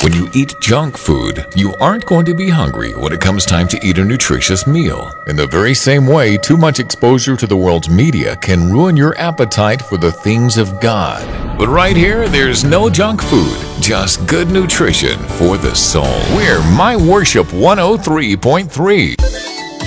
When you eat junk food, you aren't going to be hungry when it comes time to eat a nutritious meal. In the very same way, too much exposure to the world's media can ruin your appetite for the things of God. But right here, there's no junk food, just good nutrition for the soul. We're My Worship 103.3.